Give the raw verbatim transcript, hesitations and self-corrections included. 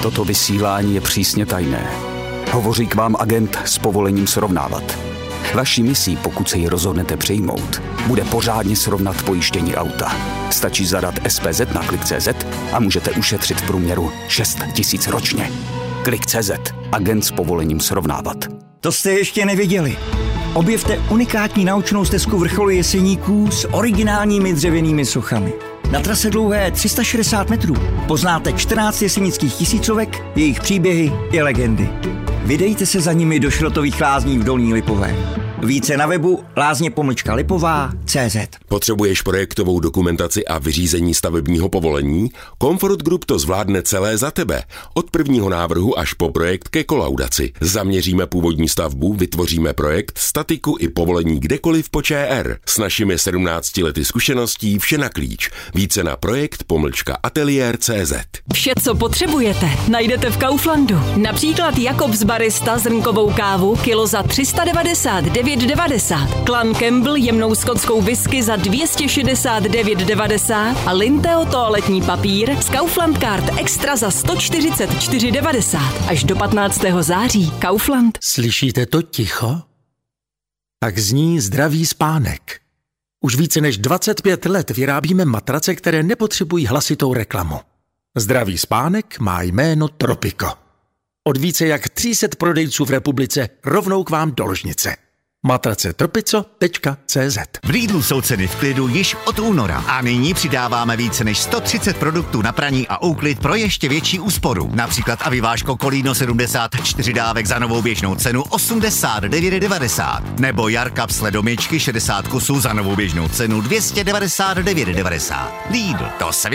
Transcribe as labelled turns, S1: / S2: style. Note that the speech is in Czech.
S1: Toto vysílání je přísně tajné. Hovoří k vám agent s povolením srovnávat. Vaší misí, pokud se ji rozhodnete přijmout, bude pořádně srovnat pojištění auta. Stačí zadat S P Z na klik tečka cé zet a můžete ušetřit v průměru šest tisíc ročně. klik tečka cé zet. Agent s povolením srovnávat.
S2: To jste ještě neviděli. Objevte unikátní naučnou stezku vrcholu Jeseníků s originálními dřevěnými sochami. Na trase dlouhé tři sta šedesát metrů poznáte čtrnáct jesenických tisícovek, jejich příběhy i legendy. Vydejte se za nimi do Šrotových lázní v Dolní Lipové. Více na webu lázně pomlčka lipová tečka cé zet.
S3: Potřebuješ projektovou dokumentaci a vyřízení stavebního povolení? Comfort Group to zvládne celé za tebe. Od prvního návrhu až po projekt ke kolaudaci. Zaměříme původní stavbu, vytvoříme projekt, statiku i povolení kdekoliv po Č R. S našimi sedmnácti lety zkušeností vše na klíč. Více na projekt pomlčka ateliér tečka cé zet.
S4: Vše, co potřebujete, najdete v Kauflandu. Například Jakobs Barista zrnkovou kávu kilo za tři sta devadesát devět devadesát, Clan Campbell jemnou skotskou whisky za dvě stě šedesát devět devadesát a Linteo toaletní papír z Kaufland Card Extra za sto čtyřicet čtyři devadesát. Až do patnáctého září. Kaufland.
S5: Slyšíte to ticho? Tak zní zdravý spánek. Už více než dvacet pět let vyrábíme matrace, které nepotřebují hlasitou reklamu. Zdravý spánek má jméno Tropico. Od více jak tři sta prodejců v republice rovnou k vám do ložnice. matrace tropico tečka cé zet.
S6: V Lidlu jsou ceny v klidu již od února a nyní přidáváme více než sto třicet produktů na praní a úklid pro ještě větší úsporu. Například avivážko Kolíno sedmdesát čtyři dávek za novou běžnou cenu osmdesát devět devadesát nebo Jarkap sledoměčky šedesát kusů za novou běžnou cenu dvě stě devadesát devět devadesát. Lidl, to se